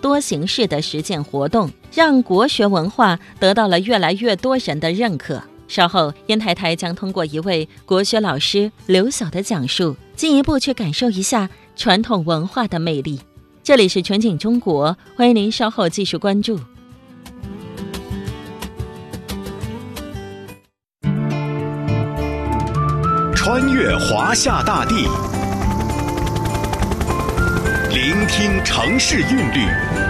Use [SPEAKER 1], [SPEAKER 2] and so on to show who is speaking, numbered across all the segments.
[SPEAKER 1] 多形式的实践活动，让国学文化得到了越来越多人的认可。稍后，烟台台将通过一位国学老师刘晓的讲述，进一步去感受一下传统文化的魅力。这里是全景中国，欢迎您稍后继续关注。
[SPEAKER 2] 穿越华夏大地，聆听城市韵律，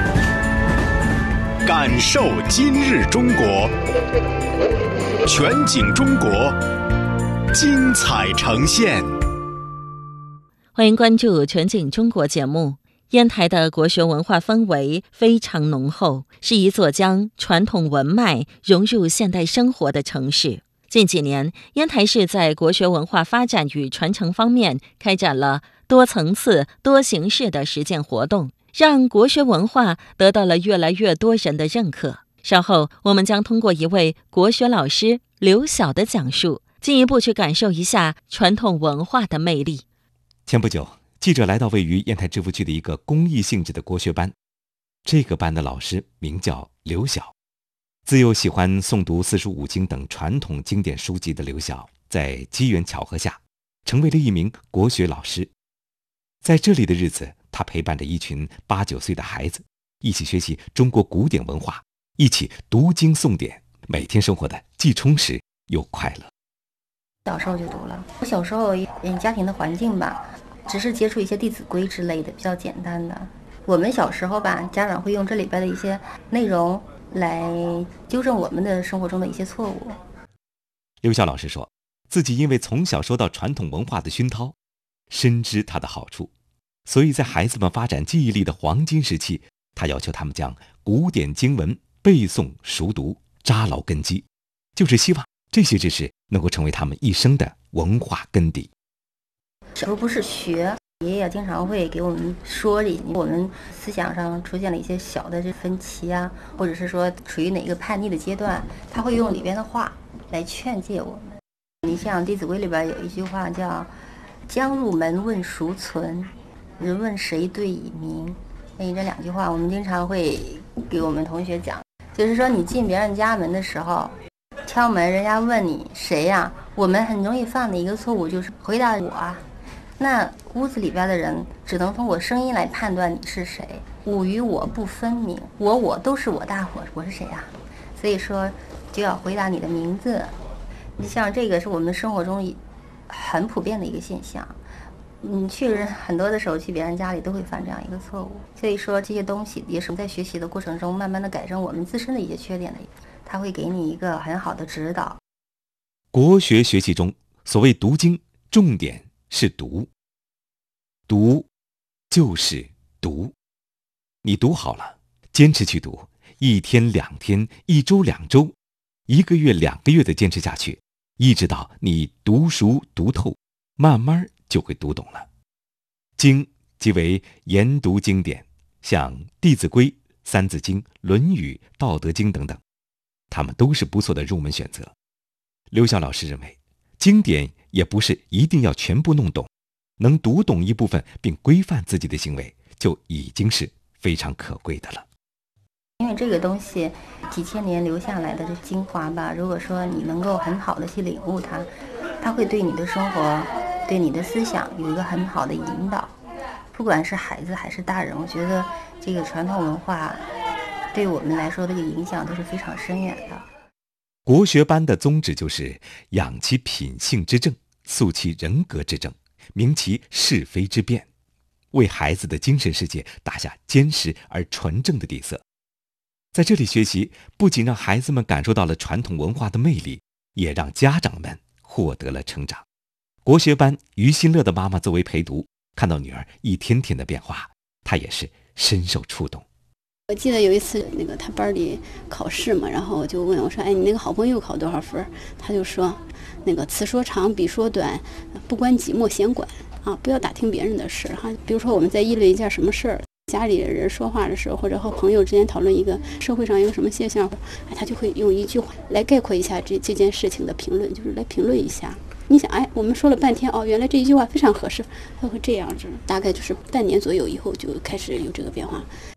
[SPEAKER 2] 感受今日中国。全景中国，精彩呈现。
[SPEAKER 1] 欢迎关注全景中国节目。烟台的国学文化氛围非常浓厚，是一座将传统文脉融入现代生活的城市。近几年，烟台市在国学文化发展与传承方面开展了多层次、多形式的实践活动，让国学文化得到了越来越多人的认可。稍后，我们将通过一位国学老师刘晓的讲述，进一步去感受一下传统文化的魅力。
[SPEAKER 3] 前不久，记者来到位于烟台芝罘区的一个公益性质的国学班，这个班的老师名叫刘晓。自幼喜欢诵读四书五经等传统经典书籍的刘晓，在机缘巧合下，成为了一名国学老师。在这里的日子，他陪伴着一群8、9岁的孩子，一起学习中国古典文化，一起读经诵典，每天生活的既充实又快乐。
[SPEAKER 4] 小时候就读了，我小时候家庭的环境吧，只是接触一些《弟子规》之类的比较简单的。我们小时候吧，家长会用这里边的一些内容来纠正我们的生活中的一些错误。
[SPEAKER 3] 刘晓老师说，自己因为从小受到传统文化的熏陶，深知它的好处，所以在孩子们发展记忆力的黄金时期，他要求他们将古典经文背诵熟读，扎牢根基，就是希望这些知识能够成为他们一生的文化根底。
[SPEAKER 4] 小时候不是学，爷爷经常会给我们说我们思想上出现了一些小的分歧啊，或者是说处于哪个叛逆的阶段，他会用里边的话来劝诫我们。你像《弟子规》里边有一句话叫“将入门问孰存，人问谁对以明”。这2句话我们经常会给我们同学讲，就是说你进别人家门的时候，敲门人家问你谁呀，我们很容易犯的一个错误就是回答我啊。那屋子里边的人只能通过声音来判断你是谁，我与我不分明，我都是我大伙，我是谁呀？所以说就要回答你的名字。你像这个是我们生活中很普遍的一个现象，去很多的时候去别人家里都会犯这样一个错误。所以说这些东西也是在学习的过程中慢慢的改正我们自身的一些缺点的，它会给你一个很好的指导。
[SPEAKER 3] 国学学习中，所谓读经，重点是读，读就是读。你读好了，坚持去读，1天2天，1周2周，1个月2个月的坚持下去，一直到你读熟读透，慢慢就会读懂了。经即为研读经典，像《弟子规》《三字经》《论语》《道德经》等等，它们都是不错的入门选择。刘晓老师认为，经典也不是一定要全部弄懂，能读懂一部分并规范自己的行为，就已经是非常可贵的了。
[SPEAKER 4] 因为这个东西几千年留下来的这精华吧，如果说你能够很好的去领悟它，它会对你的生活对你的思想有一个很好的引导。不管是孩子还是大人，我觉得这个传统文化对我们来说这个影响都是非常深远的。
[SPEAKER 3] 国学班的宗旨就是养其品性之正，塑其人格之正，明其是非之辨，为孩子的精神世界打下坚实而纯正的底色。在这里学习，不仅让孩子们感受到了传统文化的魅力，也让家长们获得了成长。国学班于新乐的妈妈作为陪读，看到女儿一天天的变化，她也是深受触动。
[SPEAKER 5] 我记得有一次他班里考试嘛，然后我就问我说，你那个好朋友考多少分？他就说此说长彼说短，不关己莫闲管啊，不要打听别人的事哈。比如说我们在议论一件什么事儿，家里人说话的时候，或者和朋友之间讨论一个社会上一个什么现象，他就会用一句话来概括一下这件事情的评论，就是来评论一下。你想，我们说了半天，原来这一句话非常合适，他会这样子。大概就是半年左右以后就开始有这个变化。